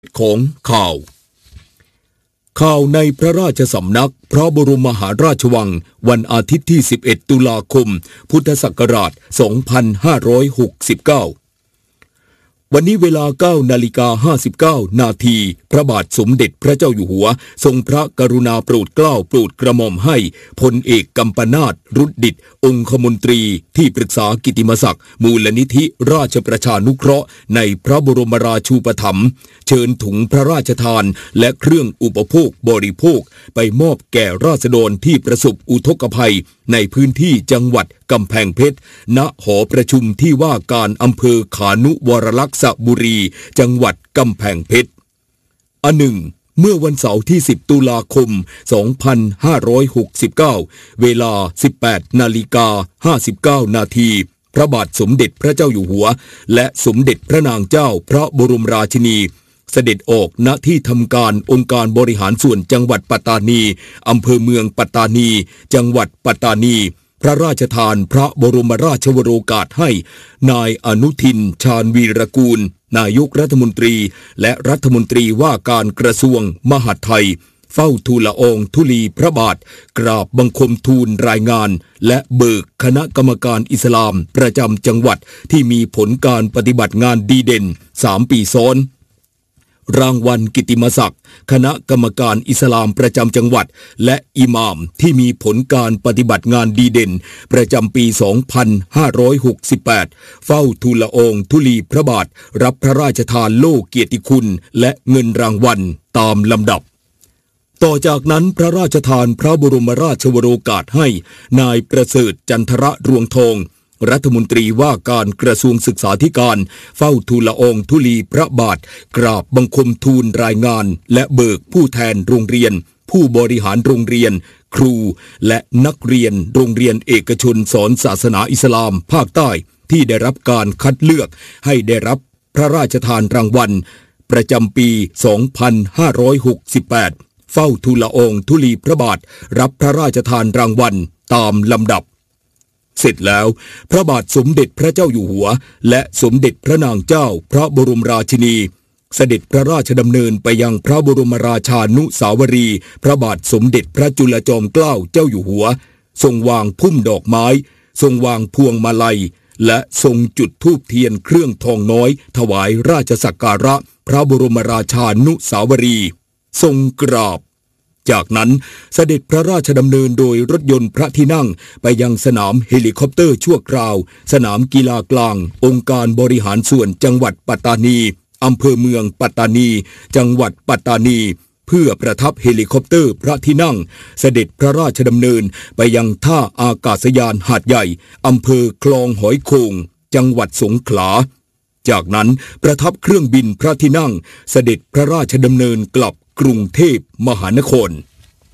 ของข่าวในพระราชสำนักพระบรมมหาราชวังวันอาทิตย์ที่11ตุลาคมพุทธศักราช2569วันนี้เวลา 9:59 นาทีพระบาทสมเด็จพระเจ้าอยู่หัวทรงพระกรุณาโปรดเกล้าโปรดกระหม่อมให้พลเอกกัมปนาท รุดดิษฐ์องคมนตรีที่ปรึกษากิตติมศักดิ์มูลนิธิราชประชานุเคราะห์ในพระบรมราชูปถัมภ์เชิญถุงพระราชทานและเครื่องอุปโภคบริโภคไปมอบแก่ราษฎรที่ประสบอุทกภัยในพื้นที่จังหวัดกำแพงเพชรณหอประชุมที่ว่าการอำเภอขานุวรลักษบุรีจังหวัดกำแพงเพชรอันหนึ่งเมื่อวันเสาร์ที่10ตุลาคม2569เวลา 18:59 นาทีพระบาทสมเด็จพระเจ้าอยู่หัวและสมเด็จพระนางเจ้าพระบรมราชินีเสด็จออกณที่ทำการองค์การบริหารส่วนจังหวัดปัตตานีอำเภอเมืองปัตตานีจังหวัดปัตตานีพระราชทานพระบรมราชวโรกาสให้นายอนุทินชาญวีรกูลนายกรัฐมนตรีและรัฐมนตรีว่าการกระทรวงมหาดไทยเฝ้าทูลละอองธุลีพระบาทกราบบังคมทูลรายงานและเบิกคณะกรรมการอิสลามประจำจังหวัดที่มีผลการปฏิบัติงานดีเด่น3 ปีซ้อนรางวัลกิตติมศักดิ์คณะกรรมการอิสลามประจำจังหวัดและอิหม่ามที่มีผลการปฏิบัติงานดีเด่นประจำปี 2568 เฝ้าทูลละอองธุลีพระบาทรับพระราชทานโล่เกียรติคุณและเงินรางวัลตามลำดับต่อจากนั้นพระราชทานพระบรมราชวโรกาสให้นายประเสริฐจันทระรวงทองรัฐมนตรีว่าการกระทรวงศึกษาธิการเฝ้าทูลละอองธุลีพระบาทกราบบังคมทูลรายงานและเบิกผู้แทนโรงเรียนผู้บริหารโรงเรียนครูและนักเรียนโรงเรียนเอกชนสอนศาสนาอิสลามภาคใต้ที่ได้รับการคัดเลือกให้ได้รับพระราชทานรางวัลประจำปี 2568 เฝ้าทูลละอองธุลีพระบาทรับพระราชทานรางวัลตามลำดับเสร็จแล้วพระบาทสมเด็จพระเจ้าอยู่หัวและสมเด็จพระนางเจ้าพระบรมราชินีเสด็จพระราชดำเนินไปยังพระบรมราชานุสาวรีย์พระบาทสมเด็จพระจุลจอมเกล้าเจ้าอยู่หัวทรงวางพุ่มดอกไม้ทรงวางพวงมาลัยและทรงจุดธูปเทียนเครื่องทองน้อยถวายราชสักการะพระบรมราชานุสาวรีย์ทรงกราบจากนั้นเสด็จพระราชดำเนินโดยรถยนต์พระที่นั่งไปยังสนามเฮลิคอปเตอร์ชั่วคราวสนามกีฬากลางองค์การบริหารส่วนจังหวัดปัตตานีอำเภอเมืองปัตตานีจังหวัดปัตตานีเพื่อประทับเฮลิคอปเตอร์พระที่นั่งเสด็จพระราชดำเนินไปยังท่าอากาศยานหาดใหญ่อำเภอคลองหอยโข่งจังหวัดสงขลาจากนั้นประทับเครื่องบินพระที่นั่งเสด็จพระราชดำเนินกลับกรุงเทพมหานคร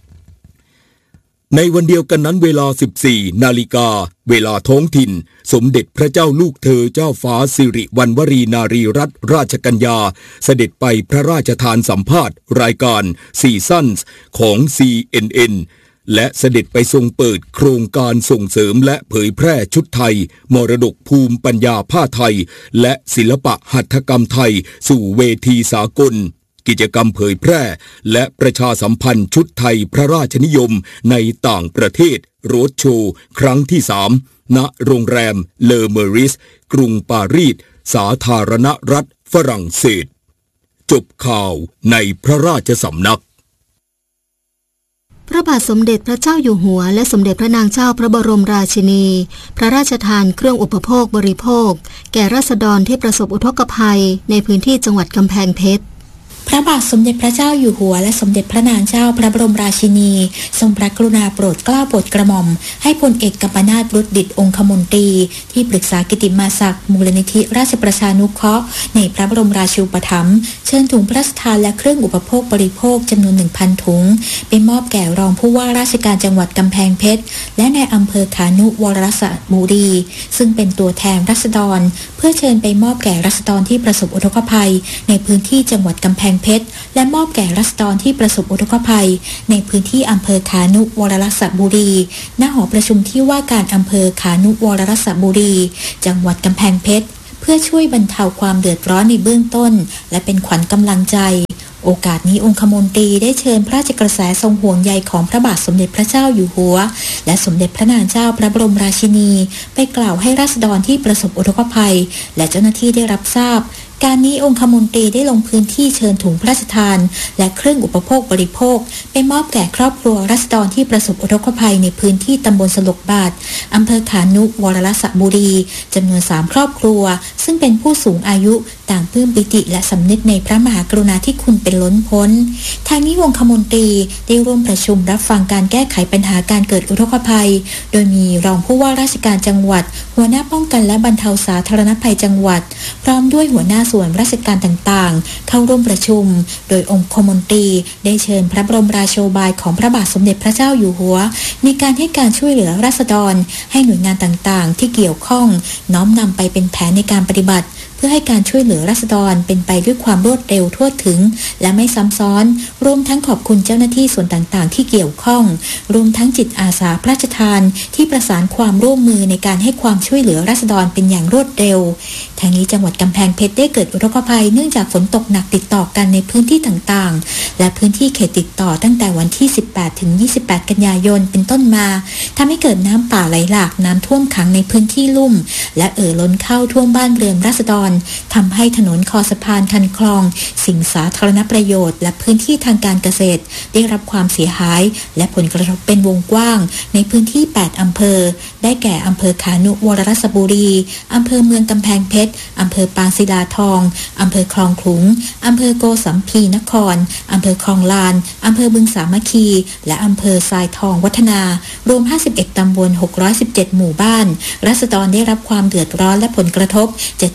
ในวันเดียวกันนั้นเวลา 14 นาฬิกาเวลาท้องถิ่นสมเด็จพระเจ้าลูกเธอเจ้าฟ้าสิริวัณวรีนารีรัตนราชกัญญาเสด็จไปพระราชทานสัมภาษณ์รายการซีซั่นของ CNN และเสด็จไปทรงเปิดโครงการส่งเสริมและเผยแพร่ชุดไทยมรดกภูมิปัญญาผ้าไทยและศิลปะหัตถกรรมไทยสู่เวทีสากลกิจกรรมเผยแพร่และประชาสัมพันธ์ชุดไทยพระราชนิยมในต่างประเทศโรดโชว์ครั้งที่3ณโรงแรมเลอเมอริสกรุงปารีสสาธารณรัฐฝรั่งเศสจบข่าวในพระราชสำนักพระบาทสมเด็จพระเจ้าอยู่หัวและสมเด็จพระนางเจ้าพระบรมราชินีพระราชทานเครื่องอุปโภคบริโภคแก่ราษฎรที่ประสบอุทกภัยในพื้นที่จังหวัดกำแพงเพชรพระบาทสมเด็จพระเจ้าอยู่หัวและสมเด็จพระนางเจ้าพระบรมราชินีทรงพระกรุณาโปรดเกล้าโปรดกระหม่อมให้พลเอกกัมปนาท รุดดิษฐ์องคมนตรีที่ปรึกษากิตติมศักดิ์มูลนิธิราชประชานุเคราะห์ในพระบรมราชูปถัมภ์เชิญถุงพระราชทานและเครื่องอุปโภคบริโภคจำนวน 1,000 ถุงไปมอบแก่รองผู้ว่าราชการจังหวัดกำแพงเพชรและในอำเภอขานุวรสบุรีซึ่งเป็นตัวแทนราษฎรเพื่อเชิญไปมอบแก่ราษฎรที่ประสบอุทกภัยในพื้นที่จังหวัดกำแพงเพชรและมอบแก่ราษฎรที่ประสบอุทกภัยในพื้นที่อำเภอขานุวรสบุรีณหอประชุมที่ว่าการอำเภอขานุวรสบุรีจังหวัดกำแพงเพชร เพื่อช่วยบรรเทาความเดือดร้อนในเบื้องต้นและเป็นขวัญกำลังใจโอกาสนี้องคมนตรีได้เชิญพระราชกระแสทรงห่วงใยของพระบาทสมเด็จพระเจ้าอยู่หัวและสมเด็จพระนางเจ้าพระบรมราชินีไปกล่าวให้ราษฎรที่ประสบอุทกภัยและเจ้าหน้าที่ได้รับทราบการนี้องคมนตรีได้ลงพื้นที่เชิญถุงพระราชทานและเครื่องอุปโภคบริโภคไปมอบแก่ครอบครัวราษฎรที่ประสบอุทกภัยในพื้นที่ตำบลสลกบาทอำเภอขานุวรรสบุรีจำนวน3ครอบครัวซึ่งเป็นผู้สูงอายุต่างปลื้มปิติและสำนึกในพระมหากรุณาธิคุณเป็นล้นพ้นทางนี้องคมนตรีได้ร่วมประชุมรับฟังการแก้ไขปัญหาการเกิดอุทกภัยโดยมีรองผู้ว่าราชการจังหวัดหัวหน้าป้องกันและบรรเทาสาธารณภัยจังหวัดพร้อมด้วยหัวหน้าส่วนราชการต่างๆเข้าร่วมประชุมโดยองคมนตรีได้เชิญพระบรมราโชบายของพระบาทสมเด็จพระเจ้าอยู่หัวในการให้การช่วยเหลือราษฎรให้หน่วยงานต่างๆที่เกี่ยวข้องน้อมนำไปเป็นแผนในการปฏิบัติเพื่อให้การช่วยเหลือราษฎรเป็นไปด้วยความรวดเร็วทั่วถึงและไม่ซ้ำซ้อนรวมทั้งขอบคุณเจ้าหน้าที่ส่วนต่างๆที่เกี่ยวข้องรวมทั้งจิตอาสาพระราชทานที่ประสานความร่วมมือในการให้ความช่วยเหลือราษฎรเป็นอย่างรวดเร็วทางนี้จังหวัดกำแพงเพชรได้เกิดอุทกภัยเนื่องจากฝนตกหนักติดต่อกันในพื้นที่ต่างๆและพื้นที่เขตติดต่อตั้งแต่วันที่18ถึง28กันยายนเป็นต้นมาทำให้เกิดน้ำป่าไหลหลากน้ำท่วมขังในพื้นที่ลุ่มและล้นเข้าท่วมบ้านเรือนราษฎรทำให้ถนนคอสะพานคันคลองสิ่งสาธารณประโยชน์และพื้นที่ทางการเกษตรได้รับความเสียหายและผลกระทบเป็นวงกว้างในพื้นที่8อำเภอได้แก่อำเภอขานุวรรสบุรีอำเภอเมืองกำแพงเพชรอำเภอปางศิลาทองอำเภอคลองขลุงอำเภอโกสัมพีนครอำเภอคลองลานอำเภอบึงสามัคคีและอำเภอทรายทองวัฒนารวม51ตำบล617หมู่บ้านราษฎรได้รับความเดือดร้อนและผลกระทบ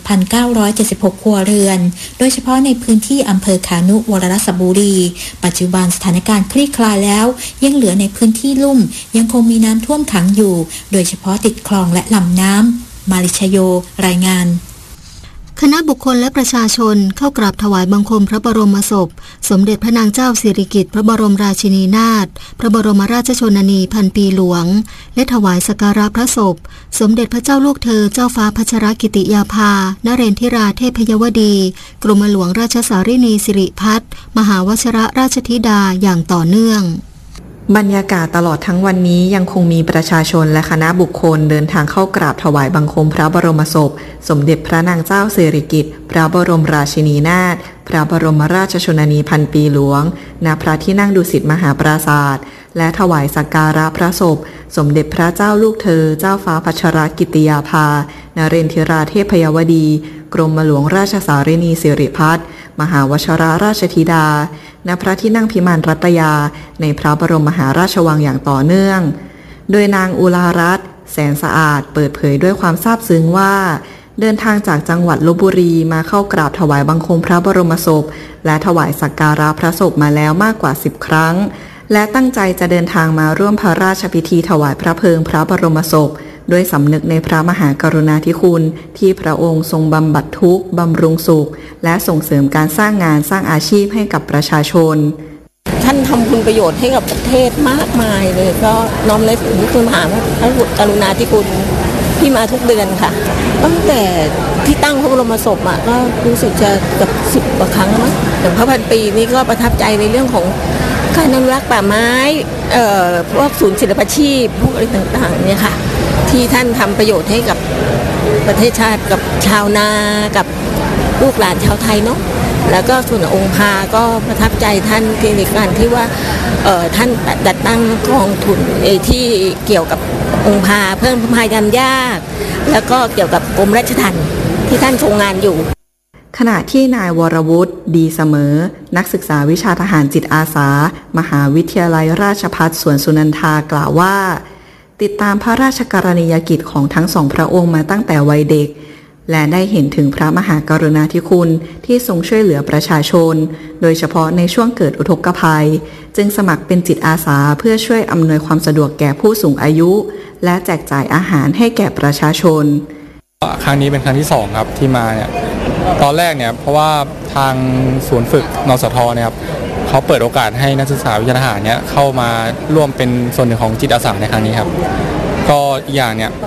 7,976 ครัวเรือนโดยเฉพาะในพื้นที่อำเภอขานุวรรสบุรีปัจจุบันสถานการณ์คลี่คลายแล้วยังเหลือในพื้นที่ลุ่มยังคงมีน้ำท่วมขังอยู่โดยเฉพาะติดคลองและลำน้ำมาริชโยรายงานคณะบุคคลและประชาชนเข้ากราบถวายบังคมพระบรมศพสมเด็จพระนางเจ้าสิริกิติ์พระบรมราชินีนาถพระบรมราชชนนีพันปีหลวงและถวายสักการะพระศพสมเด็จพระเจ้าลูกเธอเจ้าฟ้าพัชรกิติยาภานเรนทิราเทพยวดีกรมหลวงราชสารินีสิริพัฒน์มหาวชิรราชธิดาอย่างต่อเนื่องบรรยากาศตลอดทั้งวันนี้ยังคงมีประชาชนและคณะบุคคลเดินทางเข้ากราบถวายบังคมพระบรมศพสมเด็จพระนางเจ้าสิริกิติ์พระบรมราชินีนาถพระบรมราชชนนีพันปีหลวงณพระที่นั่งดุสิตมหาปราสาทและถวายสักการะพระศพสมเด็จพระเจ้าลูกเธอเจ้าฟ้าพัชรกิติยาภานเรนทิราเทพยวดีกรมหลวงราชสารินีสิริพัฒน์มหาวชิรราชธิดาณพระที่นั่งพิมานรัตยาในพระบรมมหาราชวังอย่างต่อเนื่องโดยนางอุลารัตน์แสนสะอาดเปิดเผยด้วยความซาบซึ้งว่าเดินทางจากจังหวัดลพบุรีมาเข้ากราบถวายบังคมพระบรมศพและถวายสักการะพระศพมาแล้วมากกว่า10ครั้งและตั้งใจจะเดินทางมาร่วมพระราชพิธีถวายพระเพลิงพระบรมศพด้วยสำนึกในพระมหากรุณาธิคุณที่พระองค์ทรงบำบัดทุกข์บำรุงสุขและส่งเสริมการสร้างงานสร้างอาชีพให้กับประชาชนท่านทำคุณประโยชน์ให้กับประเทศมากมายเลยก็น้อมนึกถึงคุณมหากรุณาธิคุณที่มาทุกเดือนค่ะตั้งแต่ที่ตั้งพระบรมศพก็รู้สึกจะกับ10 กว่าครั้งมั้งอย่างพระพันปีนี้ก็ประทับใจในเรื่องของการอนุรักษ์ป่าไม้พวกศูนย์ศิลปาชีพพวกอะไรต่างๆเนี่ยค่ะที่ท่านทำประโยชน์ให้กับประเทศชาติกับชาวนากับลูกหลานชาวไทยเนาะแล้วก็ส่วนองค์พาก็ประทับใจท่านในการที่ว่าท่านจัดตั้งกองทุนที่เกี่ยวกับองค์พาเพิ่มพายามยากแล้วก็เกี่ยวกับกรมราชทัณฑ์ที่ท่านทรงงานอยู่ขณะที่นายวรวุฒิดีเสมอนักศึกษาวิชาทหารจิตอาสามหาวิทยาลัยราชภัฏสวนสุนันทากล่าวว่าติดตามพระราชกรณียกิจของทั้งสองพระองค์มาตั้งแต่วัยเด็กและได้เห็นถึงพระมหากรุณาธิคุณที่ทรงช่วยเหลือประชาชนโดยเฉพาะในช่วงเกิดอุทกภัยจึงสมัครเป็นจิตอาสาเพื่อช่วยอำนวยความสะดวกแก่ผู้สูงอายุและแจกจ่ายอาหารให้แก่ประชาชนครั้งนี้เป็นครั้งที่2ครับที่มาเนี่ยตอนแรกเนี่ยเพราะว่าทางศูนย์ฝึกนสทเนี่ยครับเขาเปิดโอกาสให้นักศึกษาวิชาทหารเนี่ยเข้ามาร่วมเป็นส่วนหนึ่งของจิตอาสาในครั้งนี้ครับก็อีกอย่างเนี่ย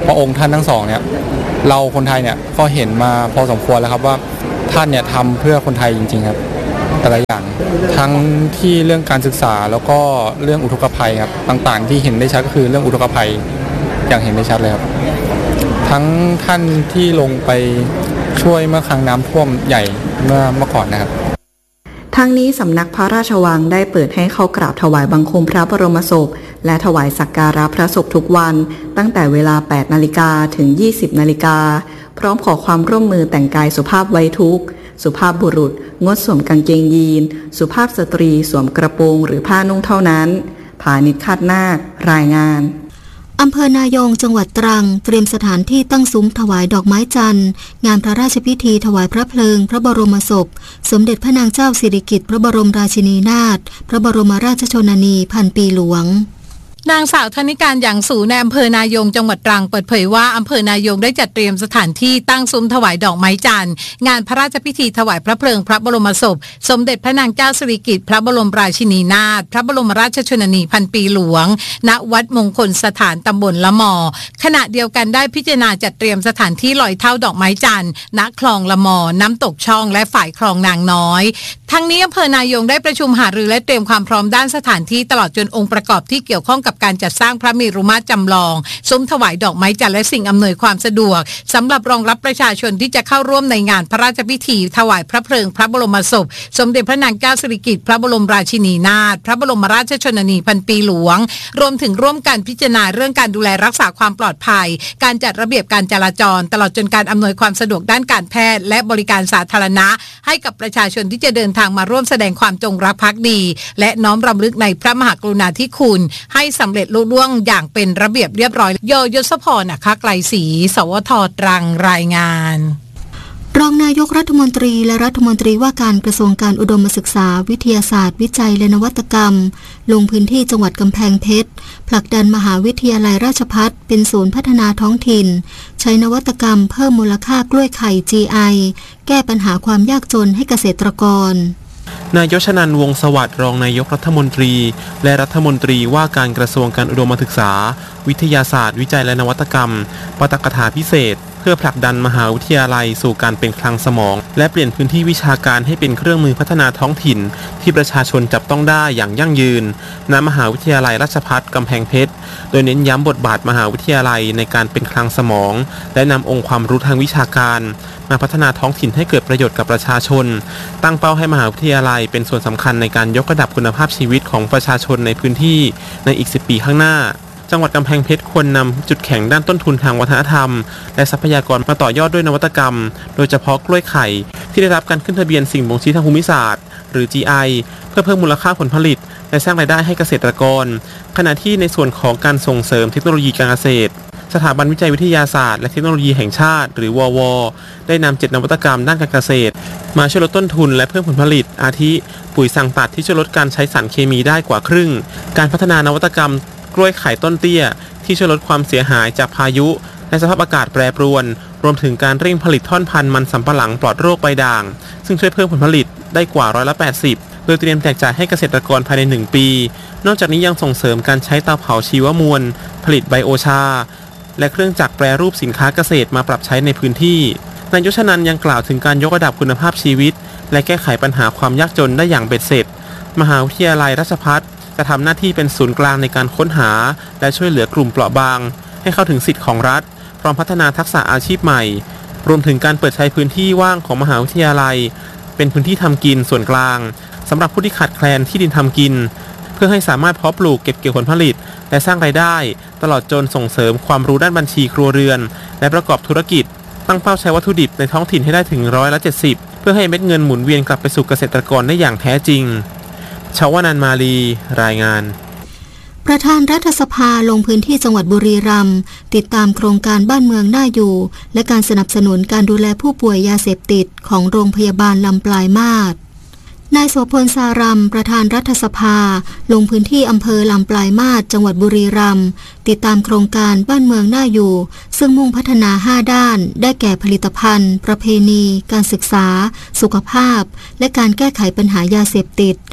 พระองค์ท่านทั้งสองเนี่ยเราคนไทยเนี่ยก็เห็นมาพอสมควรแล้วครับว่าท่านเนี่ยทำเพื่อคนไทยจริงๆครับแต่ละอย่างทั้งที่เรื่องการศึกษาแล้วก็เรื่องอุทกภัยครับต่างๆที่เห็นได้ชัดก็คือเรื่องอุทกภัยอย่างเห็นได้ชัดเลยครับทั้งท่านที่ลงไปช่วยเมื่อครั้งน้ำท่วมใหญ่เมื่อก่อนนะครับทั้งนี้สำนักพระราชวังได้เปิดให้เข้ากราบถวายบังคมพระบรมศพและถวายสักการะพระศพทุกวันตั้งแต่เวลา 8 นาฬิกาถึง 20 นาฬิกาพร้อมขอความร่วมมือแต่งกายสุภาพไว้ทุกข์สุภาพบุรุษงดสวมกางเกงยีนสุภาพสตรีสวมกระโปรงหรือผ้านุ่งเท่านั้นผานิช คาดนาครายงานอำเภอนายงจังหวัดตรังเตรียมสถานที่ตั้งซุ้มถวายดอกไม้จันทร์งานพระราชพิธีถวายพระเพลิงพระบรมศพสมเด็จพระนางเจ้าสิริกิติ์พระบรมราชินีนาถพระบรมราชชนนีพันปีหลวงนางสาวธนิการหยางสูในอำเภอนายงจังหวัดตรังเปิดเผยว่าอำเภอนายงได้จัดเตรียมสถานที่ตั้งซุ้มถวายดอกไม้จันทร์งานพระราชพิธีถวายพระเพลิงพระบรมศพสมเด็จพระนางเจ้าสิริกิติ์พระบรมราชินีนาถพระบรมราชชนนีพันปีหลวงณวัดมงคลสถานตำบลละมอขณะเดียวกันได้พิจารณาจัดเตรียมสถานที่ลอยเท่าดอกไม้จันทร์ณคลองละมอน้ำตกช่องและฝ่ายคลองนางน้อยทั้งนี้อำเภอนายงได้ประชุมหารือและเตรียมความพร้อมด้านสถานที่ตลอดจนองค์ประกอบที่เกี่ยวข้องกับการจัดสร้างพระเมรุมาตรจำลองซุ้มถวายดอกไม้จันทร์และสิ่งอำนวยความสะดวกสำหรับรองรับประชาชนที่จะเข้าร่วมในงานพระราชพิธีถวายพระเพลิงพระบรมศพสมเด็จพระนางเจ้าสิริกิติ์พระบรมราชินีนาถพระบรมราชชนนีพันปีหลวงรวมถึงร่วมกันพิจารณาเรื่องการดูแลรักษาความปลอดภัยการจัดระเบียบการจราจรตลอดจนการอำนวยความสะดวกด้านการแพทย์และบริการสาธารณะให้กับประชาชนที่จะเดินทางมาร่วมแสดงความจงรักภักดีและน้อมรำลึกในพระมหากรุณาธิคุณให้สำเร็จลุล่วงอย่างเป็นระเบียบเรียบร้อยยศพรนะคะไกลศรีสวท.ตรังรายงานรองนายกรัฐมนตรีและรัฐมนตรีว่าการกระทรวงการอุดมศึกษาวิทยาศาสตร์วิจัยและนวัตกรรมลงพื้นที่จังหวัดกำแพงเพชรผลักดันมหาวิทยาลัยราชภัฏเป็นศูนย์พัฒนาท้องถิ่นใช้นวัตกรรมเพิ่มมูลค่ากล้วยไข่ GI แก้ปัญหาความยากจนให้เกษตรกรนายชนันท์ วงศ์สวัสดิ์รองนายกรัฐมนตรีและรัฐมนตรีว่าการกระทรวงการอุดมศึกษาวิทยาศาสตร์วิจัยและนวัตกรรมปาฐกถาพิเศษเพื่อผลักดันมหาวิทยาลัยสู่การเป็นคลังสมองและเปลี่ยนพื้นที่วิชาการให้เป็นเครื่องมือพัฒนาท้องถิ่นที่ประชาชนจับต้องได้อย่างยั่งยืนณมหาวิทยาลัยราชภัฏกำแพงเพชรโดยเน้นย้ำบทบาทมหาวิทยาลัยในการเป็นคลังสมองและนำองค์ความรู้ทางวิชาการมาพัฒนาท้องถิ่นให้เกิดประโยชน์กับประชาชนตั้งเป้าให้มหาวิทยาลัยเป็นส่วนสำคัญในการยกระดับคุณภาพชีวิตของประชาชนในพื้นที่ในอีก10 ปีข้างหน้าจังหวัดกำแพงเพชรควรนำจุดแข็งด้านต้นทุนทางวัฒนธรรมและทรัพยากรมาต่อยอดด้วยนวัตกรรมโดยเฉพาะกล้วยไข่ที่ได้รับการขึ้นทะเบียนสิ่งบ่งชี้ทางภูมิศาสตร์หรือ GI เพื่อเพิ่มมูลค่าผลผลิตและสร้างรายได้ให้เกษตรกรขณะที่ในส่วนของการส่งเสริมเทคโนโลยีการเกษตรสถาบันวิจัยวิทยาศาสตร์และเทคโนโลยีแห่งชาติหรือวว.ได้นำ7 นวัตกรรมด้านการเกษตรมาช่วยลดต้นทุนและเพิ่มผลผลิตอาทิปุ๋ยสั่งตัดที่ช่วยลดการใช้สารเคมีได้กว่าครึ่งการพัฒนานวัตกรรมกล้วยไข่ต้นเตี้ยที่ช่วยลดความเสียหายจากพายุและสภาพอากาศแปรปรวนรวมถึงการเร่งผลิตท่อนพันธุ์มันสำปะหลังปลอดโรคใบด่างซึ่งช่วยเพิ่มผลผลิตได้กว่า80%โดยเตรียมแจกจ่ายให้เกษตรกรภายใน1 ปีนอกจากนี้ยังส่งเสริมการใช้เตาเผาชีวมวลผลิตไบโอชาและเครื่องจักรแปรรูปสินค้าเกษตรมาปรับใช้ในพื้นที่นายชนันท์ยังกล่าวถึงการยกระดับคุณภาพชีวิตและแก้ไขปัญหาความยากจนได้อย่างเบ็ดเสร็จมหาวิทยาลัยราชภัฏจะทำหน้าที่เป็นศูนย์กลางในการค้นหาและช่วยเหลือกลุ่มเปราะบางให้เข้าถึงสิทธิของรัฐพร้อมพัฒนาทักษะอาชีพใหม่รวมถึงการเปิดใช้พื้นที่ว่างของมหาวิทยาลัยเป็นพื้นที่ทำกินส่วนกลางสำหรับผู้ที่ขาดแคลนที่ดินทำกินเพื่อให้สามารถเพาะปลูกเก็บเกี่ยวผลผลิตและสร้างรายได้ตลอดจนส่งเสริมความรู้ด้านบัญชีครัวเรือนและประกอบธุรกิจตั้งเป้าใช้วัตถุดิบในท้องถิ่นให้ได้ถึง70%เพื่อให้เม็ดเงินหมุนเวียนกลับไปสู่เกษตรกรได้อย่างแท้จริงชวนันท์ มาลีรายงานประธานรัฐสภาลงพื้นที่จังหวัดบุรีรัมย์ติดตามโครงการบ้านเมืองน่าอยู่และการสนับสนุนการดูแลผู้ป่วยยาเสพติดของโรงพยาบาลลำปลายมาศนายโสพล สารัมประธานรัฐสภาลงพื้นที่อำเภอลำปลายมาศจังหวัดบุรีรัมย์ติดตามโครงการบ้านเมืองน่าอยู่ซึ่งมุ่งพัฒนา5 ด้านได้แก่ผลิตภัณฑ์ประเพณีการศึกษาสุขภาพและการแก้ไขปัญหายาเสพติดพ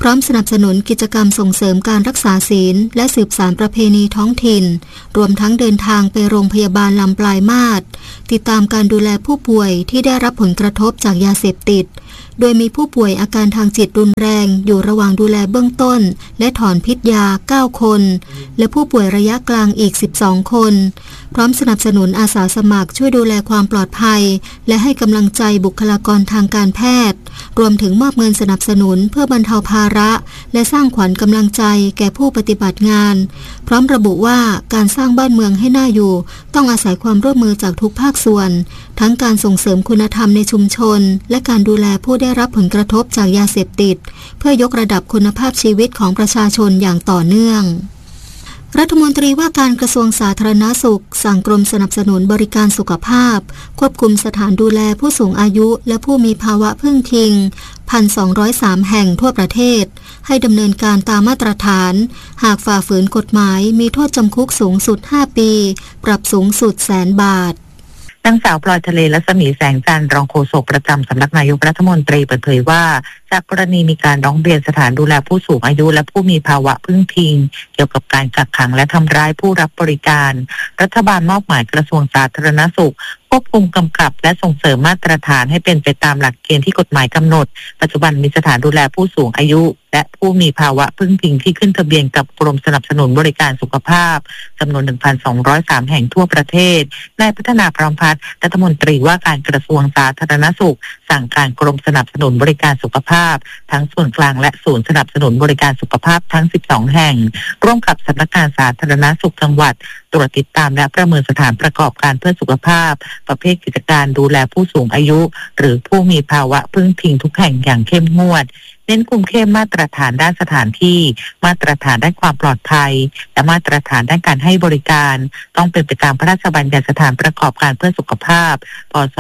ร้อมสนับสนุนกิจกรรมส่งเสริมการรักษาศีลและสืบสานประเพณีท้องถิ่นรวมทั้งเดินทางไปโรงพยาบาลลำปลายมาศติดตามการดูแลผู้ป่วยที่ได้รับผลกระทบจากยาเสพติดโดยมีผู้ป่วยอาการทางจิตรุนแรงอยู่ระหว่างดูแลเบื้องต้นและถอนพิษยา9คนและผู้ป่วยระยะกลางอีก12คนพร้อมสนับสนุนอาสาสมัครช่วยดูแลความปลอดภัยและให้กำลังใจบุคลากรทางการแพทย์รวมถึงมอบเงินสนับสนุนเพื่อบรรเทาภาระและสร้างขวัญกำลังใจแก่ผู้ปฏิบัติงานพร้อมระบุว่าการสร้างบ้านเมืองให้น่าอยู่ต้องอาศัยความร่วมมือจากทุกภาคส่วนทั้งการส่งเสริมคุณธรรมในชุมชนและการดูแลผู้ได้รับผลกระทบจากยาเสพติดเพื่อยกระดับคุณภาพชีวิตของประชาชนอย่างต่อเนื่องรัฐมนตรีว่าการกระทรวงสาธารณสุขสั่งกรมสนับสนุนบริการสุขภาพควบคุมสถานดูแลผู้สูงอายุและผู้มีภาวะพึ่งพิง 1,203 แห่งทั่วประเทศให้ดำเนินการตามมาตรฐานหากฝ่าฝืนกฎหมายมีโทษจำคุกสูงสุด5ปีปรับสูงสุด100,000 บาทนางสาวพลอยทะเลรัศมีแสงจันทร์รองโฆษกประจำสำนักนายกรัฐมนตรีเปิดเผยว่าจากกรณีมีการร้องเรียนสถานดูแลผู้สูงอายุและผู้มีภาวะพึ่งพิงเกี่ยวกับการกักขังและทำร้ายผู้รับบริการรัฐบาลมอบหมายกระทรวงสาธารณสุขควบคุมกำกับและส่งเสริมมาตรฐานให้เป็นไปตามหลักเกณฑ์ที่กฎหมายกำหนดปัจจุบันมีสถานดูแลผู้สูงอายุและผู้มีภาวะพึ่งพิงที่ขึ้นทะเบียนกับกรมสนับสนุนบริการสุขภาพจำนวน 1,203 แห่งทั่วประเทศนายพัฒนาพร้อมพัฒน์รัฐมนตรีว่าการกระทรวงสาธารณสุขสั่งการกรมสนับสนุนบริการสุขภาพทั้งส่วนกลางและศูนย์สนับสนุนบริการสุขภาพทั้ง12แห่งร่วมกับสำนักงานสาธารณสุขจังหวัดตรวจติดตามและประเมินสถานประกอบการเพื่อสุขภาพประเภทกิจการดูแลผู้สูงอายุหรือผู้มีภาวะพึ่งพิงทุกแห่งอย่างเข้มงวดเน้นคุมเข้มมาตรฐานด้านสถานที่มาตรฐานด้านความปลอดภัยและมาตรฐานด้านการให้บริการต้องเป็นไปตามพระราชบัญญัติสถานประกอบการเพื่อสุขภาพพ.ศ.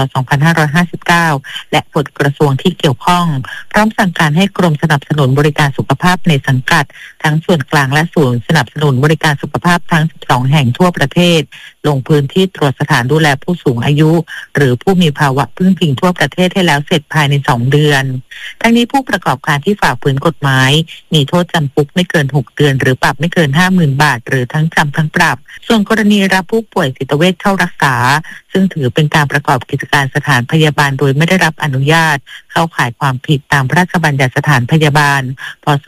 2559และกฎกระทรวงที่เกี่ยวข้องพร้อมสั่งการให้กรมสนับสนุนบริการสุขภาพในสังกัดทั้งส่วนกลางและศูนย์สนับสนุนบริการสุขภาพทั้ง12แห่งทั่วประเทศลงพื้นที่ตรวจสถานดูแลผู้สูงอายุหรือผู้มีภาวะพึ่งพิงทั่วประเทศให้แล้วเสร็จภายใน2เดือนทั้งนี้ผู้ประกอบการที่ฝ่าฝืนกฎหมายมีโทษจำคุกไม่เกิน6เดือนหรือปรับไม่เกิน 50,000 บาทหรือทั้งจำทั้งปรับส่วนกรณีรับผู้ป่วยจิตเวชเข้ารักษาซึ่งถือเป็นการประกอบกิจการสถานพยาบาลโดยไม่ได้รับอนุญาตเข้าข่ายความผิดตามพระราชบัญญัติสถานพยาบาลพ.ศ.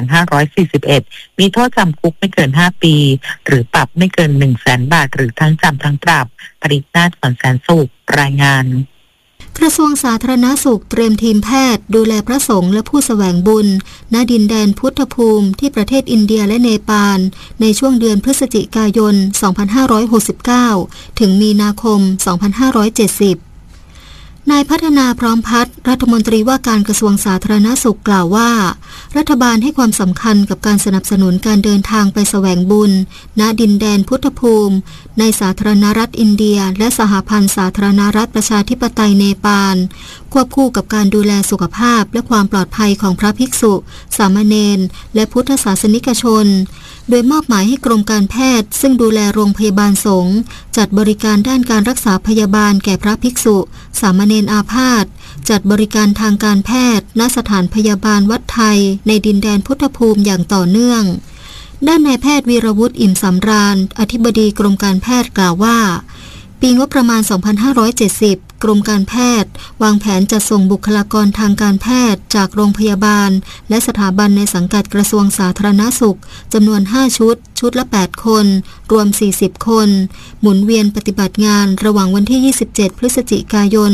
2541มีโทษจำคุกไม่เกิน5ปีหรือปรับไม่เกิน 100,000 บาทหรือทั้งจำทั้งปรับปรินาถ แสนสุขรายงานกระทรวงสาธารณสุขเตรียมทีมแพทย์ดูแลพระสงฆ์และผู้แสวงบุญณดินแดนพุทธภูมิที่ประเทศอินเดียและเนปาลในช่วงเดือนพฤศจิกายน 2569 ถึงมีนาคม 2570 นายพัฒนาพร้อมพัฒน์รัฐมนตรีว่าการกระทรวงสาธารณสุขกล่าวว่ารัฐบาลให้ความสำคัญกับการสนับสนุนการเดินทางไปแสวงบุญณดินแดนพุทธภูมิในสาธารณรัฐอินเดียและสหพันธ์สาธารณรัฐประชาธิปไตยเนปาลควบคู่กับการดูแลสุขภาพและความปลอดภัยของพระภิกษุสามเณรและพุทธศาสนิกชนโดยมอบหมายให้กรมการแพทย์ซึ่งดูแลโรงพยาบาลสงฆ์จัดบริการด้านการรักษาพยาบาลแก่พระภิกษุสามเณรอาพาธจัดบริการทางการแพทย์ณสถานพยาบาลวัดไทยในดินแดนพุทธภูมิอย่างต่อเนื่องด้านนายแพทย์วีรวุฒิอิ่มสำราญอธิบดีกรมการแพทย์กล่าวว่าปีงบประมาณ 2570 กรมการแพทย์วางแผนจัดส่งบุคลากรทางการแพทย์จากโรงพยาบาลและสถาบันในสังกัดกระทรวงสาธารณสุขจำนวน5ชุดละ8คนรวม40คนหมุนเวียนปฏิบัติงานระหว่างวันที่27พฤศจิกายน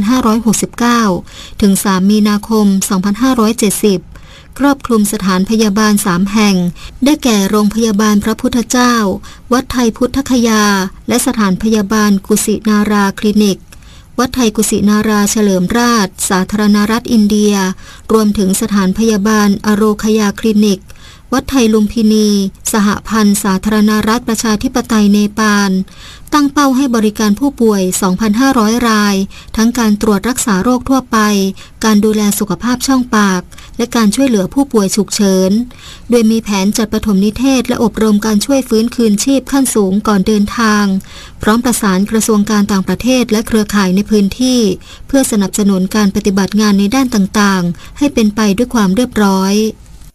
2569 ถึง3มีนาคม 2570ครอบคลุมสถานพยาบาล3แห่งได้แก่โรงพยาบาลพระพุทธเจ้าวัดไทยพุทธคยาและสถานพยาบาลกุสินาราคลินิกวัดไทยกุสินาราเฉลิมราชสาธารณรัฐอินเดียรวมถึงสถานพยาบาลอโรคยาคลินิกวัดไทยลุมพินีสหพันธ์สาธารณรัฐประชาธิปไตยเนปาลตั้งเป้าให้บริการผู้ป่วย 2,500 รายทั้งการตรวจรักษาโรคทั่วไปการดูแลสุขภาพช่องปากและการช่วยเหลือผู้ป่วยฉุกเฉินโดยมีแผนจัดปฐมนิเทศและอบรมการช่วยฟื้นคืนชีพขั้นสูงก่อนเดินทางพร้อมประสานกระทรวงการต่างประเทศและเครือข่ายในพื้นที่เพื่อสนับสนุนการปฏิบัติงานในด้านต่างๆให้เป็นไปด้วยความเรียบร้อย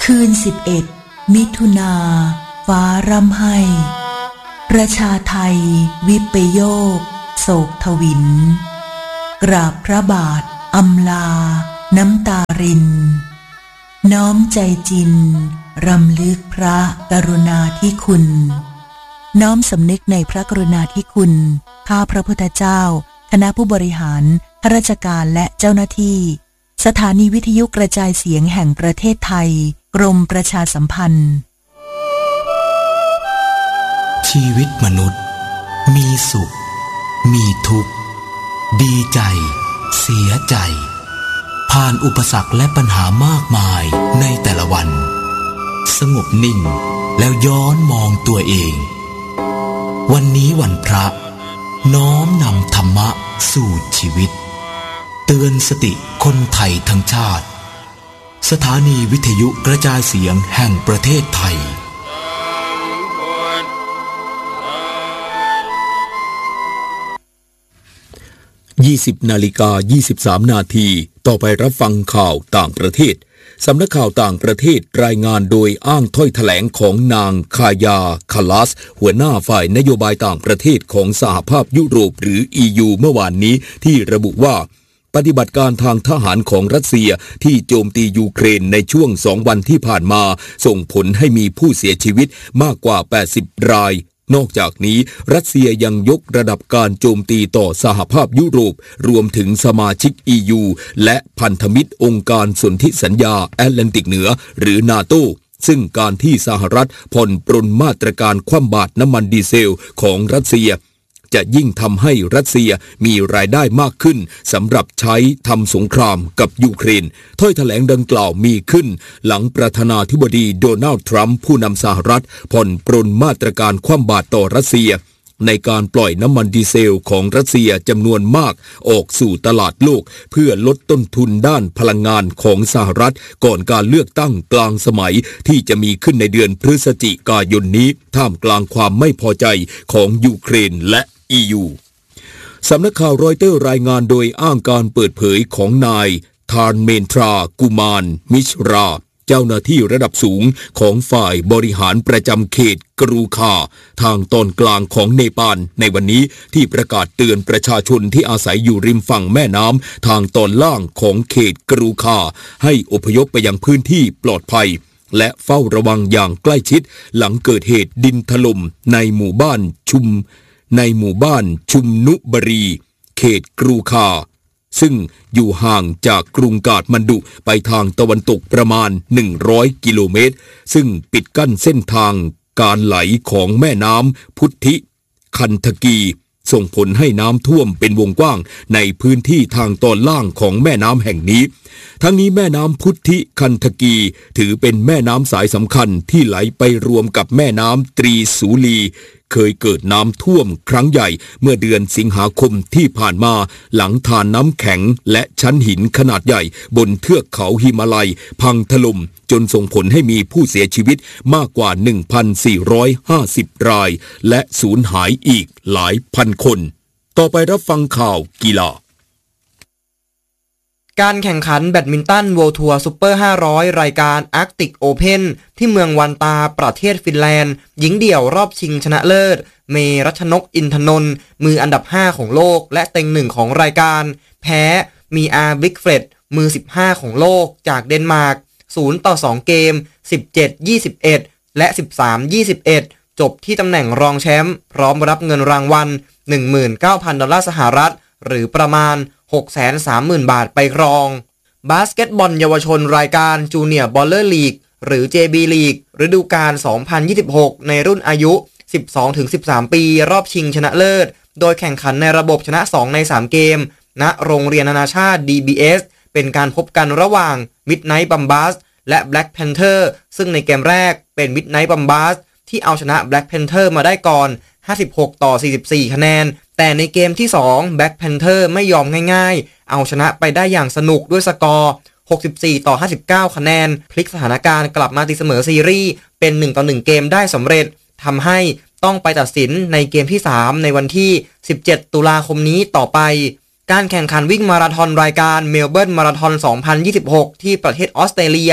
คืน11 มิถุนาฟ้าร่ำไห้ประชาไทยวิปโยคโศกทวินกราบพระบาทอำลาน้ำตารินน้อมใจจินรำลึกพระกรุณาธิคุณน้อมสำนึกในพระกรุณาธิคุณข้าพระพุทธเจ้าคณะผู้บริหารข้าราชการและเจ้าหน้าที่สถานีวิทยุกระจายเสียงแห่งประเทศไทยกรมประชาสัมพันธ์ชีวิตมนุษย์มีสุขมีทุกข์ดีใจเสียใจผ่านอุปสรรคและปัญหามากมายในแต่ละวันสงบนิ่งแล้วย้อนมองตัวเองวันนี้วันพระน้อมนำธรรมะสู่ชีวิตเตือนสติคนไทยทั้งชาติสถานีวิทยุกระจายเสียงแห่งประเทศไทย 20:23 นาทีต่อไปรับฟังข่าวต่างประเทศสำนักข่าวต่างประเทศรายงานโดยอ้างถ้อยแถลงของนางคายาคาลัสหัวหน้าฝ่ายนโยบายต่างประเทศของสหภาพยุโรปหรือ EU เมื่อวานนี้ที่ระบุว่าปฏิบัติการทางทหารของรัสเซียที่โจมตียูเครนในช่วง2 วันที่ผ่านมาส่งผลให้มีผู้เสียชีวิตมากกว่า80 รายนอกจากนี้รัสเซียยังยกระดับการโจมตีต่อสหภาพยุโรปรวมถึงสมาชิก EU และพันธมิตรองค์การสนธิสัญญาแอตแลนติกเหนือหรือนาโตซึ่งการที่สหรัฐผ่อนปรนมาตรการคว่ำบาตรน้ำมันดีเซลของรัสเซียจะยิ่งทำให้รัสเซียมีรายได้มากขึ้นสำหรับใช้ทำสงครามกับยูเครนถ้อยแถลงดังกล่าวมีขึ้นหลังประธานาธิบดีโดนัลด์ทรัมป์ผู้นำสหรัฐผ่อนปรนมาตรการคว่ำบาตรต่อรัสเซียในการปล่อยน้ำมันดีเซลของรัสเซียจำนวนมากออกสู่ตลาดโลกเพื่อลดต้นทุนด้านพลังงานของสหรัฐก่อนการเลือกตั้งกลางสมัยที่จะมีขึ้นในเดือนพฤศจิกายนนี้ท่ามกลางความไม่พอใจของยูเครนและEU สำนักข่าวรอยเตอร์รายงานโดยอ้างการเปิดเผยของนายธารเมนทรากุมารมิชราเจ้าหน้าที่ระดับสูงของฝ่ายบริหารประจำเขตกรูคาทางตอนกลางของเนปาลในวันนี้ที่ประกาศเตือนประชาชนที่อาศัยอยู่ริมฝั่งแม่น้ำทางตอนล่างของเขตกรูคาให้อพยพไปยังพื้นที่ปลอดภัยและเฝ้าระวังอย่างใกล้ชิดหลังเกิดเหตุดินถล่มในหมู่บ้านชุมนุบรีเขตกรูคาซึ่งอยู่ห่างจากกรุงกาฐมันดุไปทางตะวันตกประมาณ100 กิโลเมตรซึ่งปิดกั้นเส้นทางการไหลของแม่น้ำพุทธิคันธกีส่งผลให้น้ำท่วมเป็นวงกว้างในพื้นที่ทางตอนล่างของแม่น้ำแห่งนี้ทั้งนี้แม่น้ำพุทธิคันธกีถือเป็นแม่น้ำสายสำคัญที่ไหลไปรวมกับแม่น้ำตรีสูลีเคยเกิดน้ำท่วมครั้งใหญ่เมื่อเดือนสิงหาคมที่ผ่านมาหลังทานน้ำแข็งและชั้นหินขนาดใหญ่บนเทือกเขาหิมาลัยพังถล่มจนส่งผลให้มีผู้เสียชีวิตมากกว่า 1,450 รายและสูญหายอีกหลายพันคนต่อไปรับฟังข่าวกีฬาการแข่งขันแบดมินตันเวิลด์ทัวร์ซุปเปอร์500รายการ Arctic Open ที่เมืองวันตาประเทศฟินแลนด์หญิงเดี่ยวรอบชิงชนะเลิศเมรัชนกอินทนนท์มืออันดับ5ของโลกและเต็ง1ของรายการแพ้มีอาร์บริกเฟรดมือ15ของโลกจากเดนมาร์ก0-2 เกม 17-21 และ 13-21 จบที่ตำแหน่งรองแชมป์พร้อมรับเงินรางวัล 19,000 ดอลลาร์สหรัฐหรือประมาณ630,000 บาทไปครองบาสเกตบอลเยาวชนรายการจูเนียร์บอลเลอร์ลีกหรือ JB League ฤดูกาล 2026 ในรุ่นอายุ 12-13 ปีรอบชิงชนะเลิศโดยแข่งขันในระบบชนะ2ใน3เกมณโรงเรียนนานาชาติ DBS เป็นการพบกันระหว่าง Midnight Bombers และ Black Panther ซึ่งในเกมแรกเป็น Midnight Bombers ที่เอาชนะ Black Panther มาได้ก่อน56-44 คะแนนแต่ในเกมที่2 Black Panther ไม่ยอมง่ายๆเอาชนะไปได้อย่างสนุกด้วยสกอร์64-59 คะแนนพลิกสถานการณ์กลับมาตีเสมอซีรีส์เป็น1-1 เกมได้สำเร็จทำให้ต้องไปตัดสินในเกมที่3ในวันที่17 ตุลาคมนี้ต่อไปการแข่งขันวิ่งมาราธอนรายการเมลเบิร์นมาราธอน 2026 ที่ประเทศออสเตรเลีย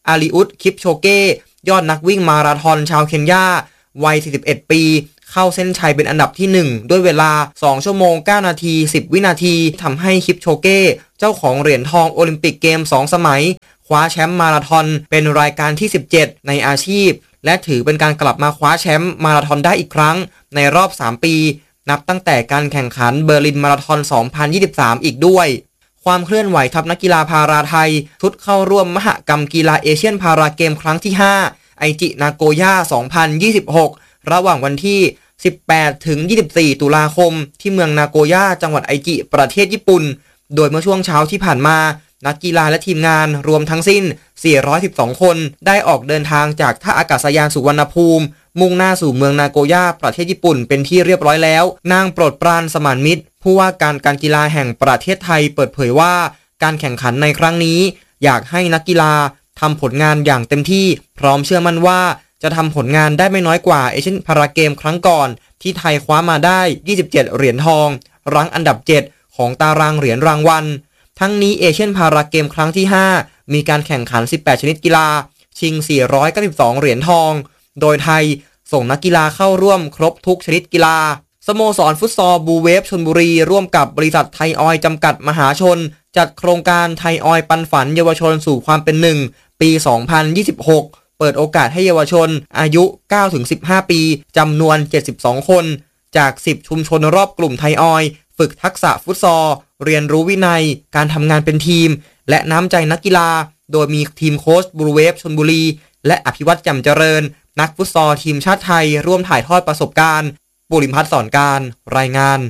อาลีอุดคิปโชเก้ยอดนักวิ่งมาราธอนชาวเคนยาวัย41ปีเข้าเส้นชัยเป็นอันดับที่1ด้วยเวลา2ชั่วโมง9นาที10วินาทีทำให้คิปโชเก้เจ้าของเหรียญทองโอลิมปิกเกม2สมัยคว้าแชมป์มาราธอนเป็นรายการที่17ในอาชีพและถือเป็นการกลับมาคว้าแชมป์มาราธอนได้อีกครั้งในรอบ3ปีนับตั้งแต่การแข่งขันเบอร์ลินมาราธอน2023อีกด้วยความเคลื่อนไหวทัพนักกีฬาพาราไทยชุดเข้าร่วมมหกรรมกีฬาเอเชียนพาราเกมครั้งที่5ไอจินาโกย่า2026ระหว่างวันที่18ถึง24ตุลาคมที่เมืองนาโกย่าจังหวัดไอจิประเทศญี่ปุ่นโดยเมื่อช่วงเช้าที่ผ่านมานักกีฬาและทีมงานรวมทั้งสิ้น412คนได้ออกเดินทางจากท่าอากาศยานสุวรรณภูมิมุ่งหน้าสู่เมืองนาโกย่าประเทศญี่ปุ่นเป็นที่เรียบร้อยแล้วนางโปรดปรานสมานมิตรผู้ว่าการกีฬาแห่งประเทศไทยเปิดเผยว่าการแข่งขันในครั้งนี้อยากให้นักกีฬาทำผลงานอย่างเต็มที่พร้อมเชื่อมั่นว่าจะทำผลงานได้ไม่น้อยกว่าเอเชียนพาราเกมครั้งก่อนที่ไทยคว้ามาได้27เหรียญทองรั้งอันดับ7ของตารางเหรียญรางวัลทั้งนี้เอเชียนพาราเกมครั้งที่5มีการแข่งขัน18ชนิดกีฬาชิง492เหรียญทองโดยไทยส่งนักกีฬาเข้าร่วมครบทุกชนิดกีฬาสโมสรฟุตซอลบูเวฟชลบุรีร่วมกับบริษัทไทยออยล์จำกัดมหาชนจัดโครงการไทยออยล์ปันฝันเยาวชนสู่ความเป็นหนึ่งปี2026เปิดโอกาสให้เยาวชนอายุ 9-15 ปีจำนวน72คนจาก10ชุมชนรอบกลุ่มไทยออยล์ฝึกทักษะฟุตซอลเรียนรู้วินัยการทำงานเป็นทีมและน้ำใจนักกีฬาโดยมีทีมโค้ชบูเวฟชลบุรีและอภิวัตรแจ่มเจริญนักฟุตซอลทีมชาติไทยร่วมถ่ายทอดประสบการณ์บุริพัฒน์สอนการรายงาน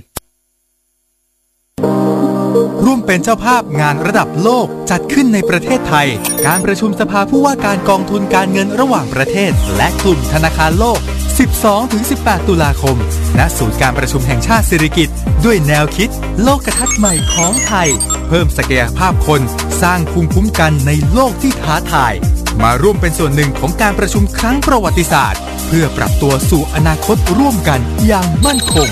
ร่วมเป็นเจ้าภาพงานระดับโลกจัดขึ้นในประเทศไทยการประชุมสภาผู้ว่าการกองทุนการเงินระหว่างประเทศและกลุ่มธนาคารโลก 12-18 ตุลาคมณศูนย์การประชุมแห่งชาติสิริกิติ์ด้วยแนวคิดโลกทัศน์ใหม่ของไทยเพิ่มศักยภาพคนสร้างภูมิคุ้มกันในโลกที่ท้าทายมาร่วมเป็นส่วนหนึ่งของการประชุมครั้งประวัติศาสตร์เพื่อปรับตัวสู่อนาคตร่วมกันอย่างมั่นคง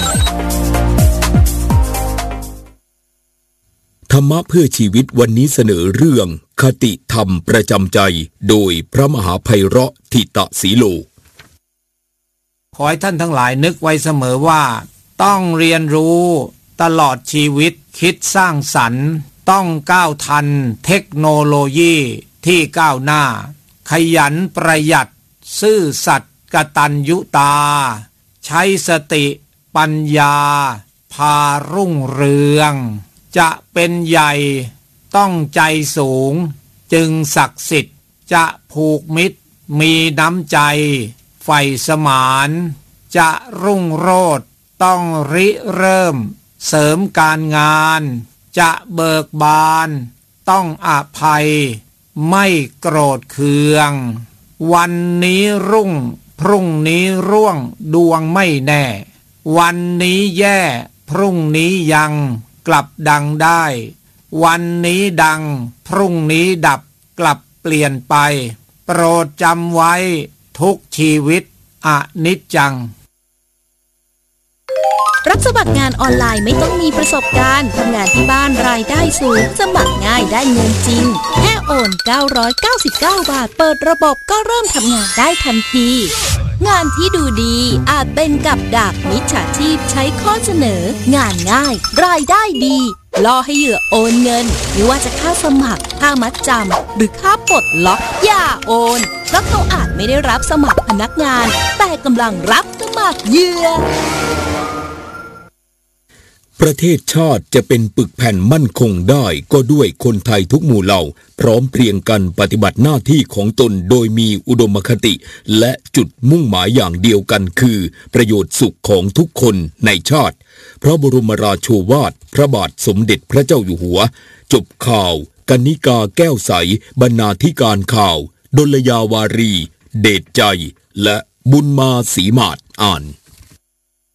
ธรรมะเพื่อชีวิตวันนี้เสนอเรื่องคติธรรมประจำใจโดยพระมหาไพเราะธิตสีโลขอให้ท่านทั้งหลายนึกไว้เสมอว่าต้องเรียนรู้ตลอดชีวิตคิดสร้างสรรค์ต้องก้าวทันเทคโนโลยีที่ก้าวหน้าขยันประหยัดซื่อสัตย์กตัญญูตาใช้สติปัญญาพารุ่งเรืองจะเป็นใหญ่ต้องใจสูงจึงศักดิ์สิทธิ์จะผูกมิตรมีน้ำใจใฝ่สมานจะรุ่งโรจน์ต้องริเริ่มเสริมการงานจะเบิกบานต้องอภัยไม่โกรธเคืองวันนี้รุ่งพรุ่งนี้ร่วงดวงไม่แน่วันนี้แย่พรุ่งนี้ยังกลับดังได้วันนี้ดังพรุ่งนี้ดับกลับเปลี่ยนไปโปรดจำไว้ทุกชีวิตอนิจจังรับสมัครงานออนไลน์ไม่ต้องมีประสบการณ์ทำงานที่บ้านรายได้สูงสมัครง่ายได้เงินจริงแค่โอน999 บาทเปิดระบบก็เริ่มทำงานได้ทันทีงานที่ดูดีอาจเป็นกับดักมิจฉาชีพใช้ข้อเสนองานง่ายรายได้ดีล่อให้เหยื่อโอนเงินไม่ว่าจะค่าสมัครค่ามัดจำหรือค่าปลดล็อกอย่าโอนเพราะเขาอาจไม่ได้รับสมัครพนักงานแต่กำลังรับสมัครเหยื่อประเทศชาติจะเป็นปึกแผ่นมั่นคงได้ก็ด้วยคนไทยทุกหมู่เหล่าพร้อมเพรียงกันปฏิบัติหน้าที่ของตนโดยมีอุดมคติและจุดมุ่งหมายอย่างเดียวกันคือประโยชน์สุขของทุกคนในชาติพระบรมราโชวาทพระบาทสมเด็จพระเจ้าอยู่หัวจบข่าวกนิกาแก้วใสบรรณาธิการข่าวดลยาวารีเดชใจและบุญมาศรีมาศอ่าน